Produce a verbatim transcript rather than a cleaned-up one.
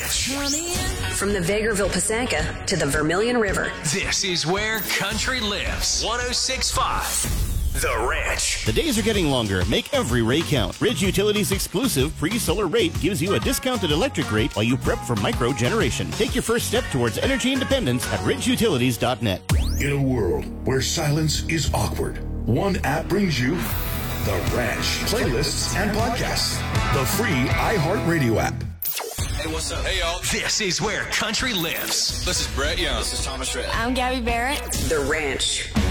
Ranch. From the Vegreville Pasanka to the Vermilion River. This is where country lives. one oh six point five. The Ranch. The days are getting longer. Make every rate count. Ridge Utilities' exclusive free solar rate gives you a discounted electric rate while you prep for micro generation. Take your first step towards energy independence at ridge utilities dot net. In a world where silence is awkward, one app brings you The Ranch. Playlists and podcasts. The free iHeartRadio app. Hey, what's up? Hey, y'all. This is where country lives. This is Brett Young. This is Thomas Rhett. I'm Gabby Barrett. The Ranch.